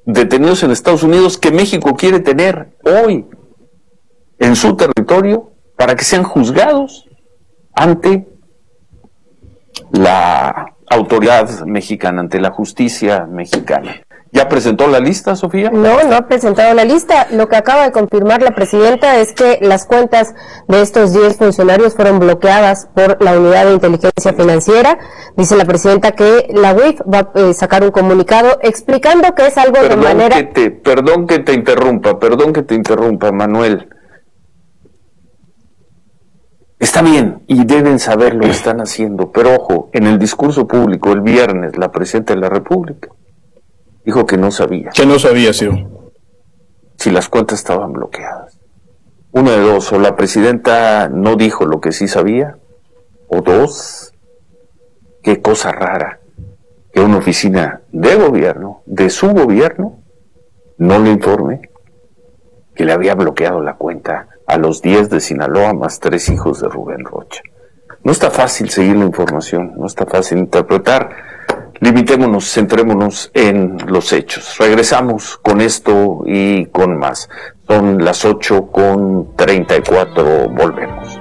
detenidos en Estados Unidos que México quiere tener hoy en su territorio para que sean juzgados ante la autoridad mexicana, ante la justicia mexicana. ¿Ya presentó la lista, Sofía? No ha presentado la lista. Lo que acaba de confirmar la presidenta es que las cuentas de estos 10 funcionarios fueron bloqueadas por la Unidad de Inteligencia Financiera. Dice la presidenta que la UIF va a sacar un comunicado explicando que es algo de manera... Perdón que te interrumpa, Manuel. Está bien, y deben saber lo que están haciendo, pero ojo, en el discurso público el viernes, la presidenta de la República dijo que no sabía. Que no sabía, sí. Si las cuentas estaban bloqueadas. Una de dos, o la presidenta no dijo lo que sí sabía, o dos, qué cosa rara que una oficina de gobierno, de su gobierno, no le informe que le había bloqueado la cuenta a los 10 de Sinaloa más 3 hijos de Rubén Rocha. No está fácil seguir la información, no está fácil interpretar. Limitémonos, centrémonos en los hechos. Regresamos con esto y con más. Son las 8:34, volvemos.